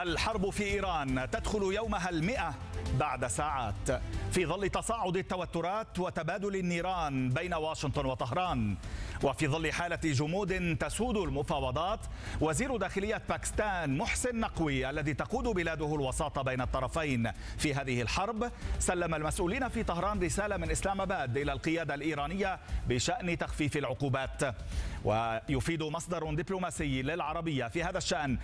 الحرب في إيران تدخل يومها 100 بعد ساعات في ظل تصاعد التوترات وتبادل النيران بين واشنطن وطهران، وفي ظل حالة جمود تسود المفاوضات. وزير داخلية باكستان محسن نقوي الذي تقود بلاده الوساطة بين الطرفين في هذه الحرب سلم المسؤولين في طهران رسالة من إسلام آباد إلى القيادة الإيرانية بشأن تخفيف العقوبات. ويفيد مصدر دبلوماسي للعربية في هذا الشأن